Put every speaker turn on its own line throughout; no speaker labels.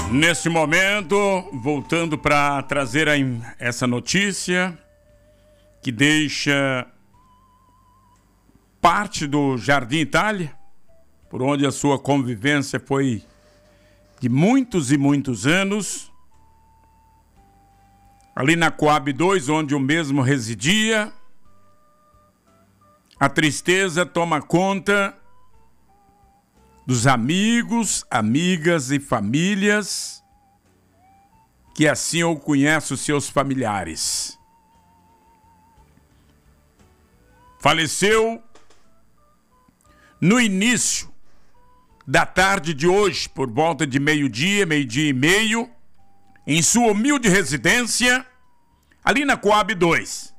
Neste momento, voltando para trazer essa notícia que deixa parte do Jardim Itália, por onde a sua convivência foi de muitos e muitos anos, ali na Coab 2, onde o mesmo residia, a tristeza toma conta dos amigos, amigas e famílias que assim ou conhecem os seus familiares. Faleceu no início da tarde de hoje, por volta de meio-dia e meio, em sua humilde residência, ali na Coab 2,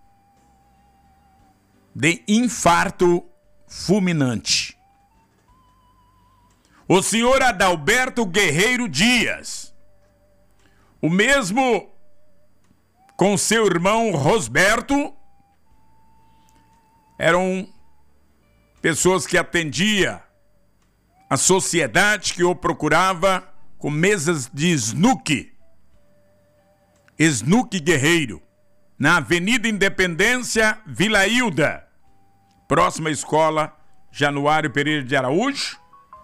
de infarto fulminante. O senhor Adalberto Guerreiro Dias, o mesmo com seu irmão Rosberto, eram pessoas que atendiam a sociedade que o procurava com mesas de snooker Guerreiro, na Avenida Independência, Vila Hilda, próxima à escola Januário Pereira de Araújo,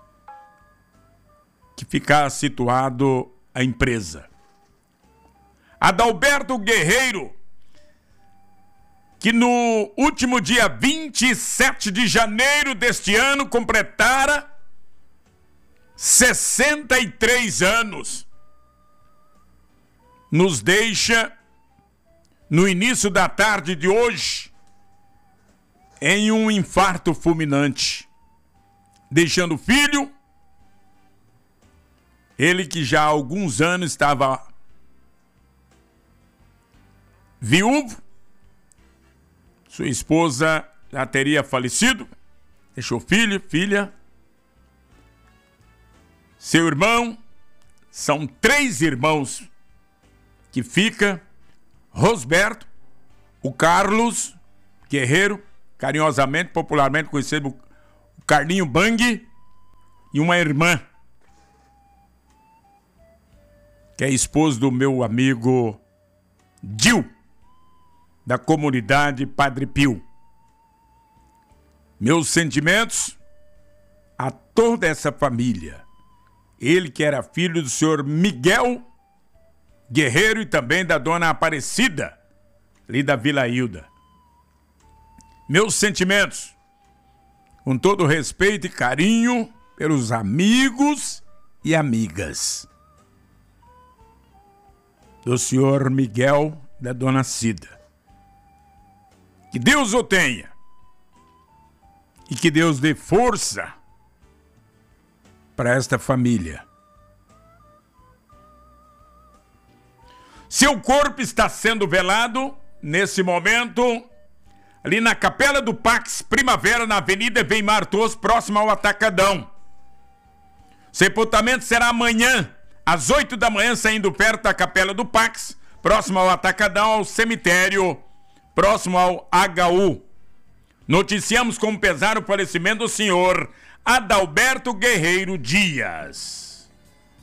que fica situado a empresa. Adalberto Guerreiro, que no último dia 27 de janeiro deste ano completara 63 anos, nos deixa no início da tarde de hoje em um infarto fulminante, deixando filho, ele que já há alguns anos estava viúvo, sua esposa já teria falecido, deixou filho, filha, seu irmão, são 3 irmãos que fica, Rosberto, o Carlos Guerreiro, carinhosamente, popularmente conhecido o Carlinho Bang, e uma irmã, que é esposa do meu amigo Dil, da comunidade Padre Pio. Meus sentimentos a toda essa família. Ele que era filho do senhor Miguel Guerreiro e também da dona Aparecida, ali da Vila Hilda. Meus sentimentos, com todo respeito e carinho pelos amigos e amigas do senhor Miguel, da dona Cida. Que Deus o tenha e que Deus dê força para esta família. Seu corpo está sendo velado nesse momento ali na Capela do Pax Primavera, na Avenida Weimar Tost, próximo ao Atacadão. Sepultamento será amanhã, às 8 da manhã, saindo perto da Capela do Pax, próximo ao Atacadão, ao cemitério, próximo ao HU. Noticiamos com pesar o falecimento do senhor Adalberto Guerreiro Dias.